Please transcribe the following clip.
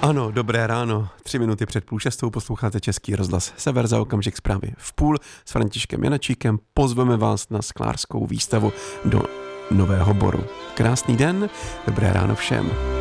Ano, dobré ráno. 3 minuty před 5:30 posloucháte Český rozhlas Sever, za okamžik zprávy v půl s Františkem Janačíkem. Pozveme vás na sklářskou výstavu do Nového Boru. Krásný den, dobré ráno všem.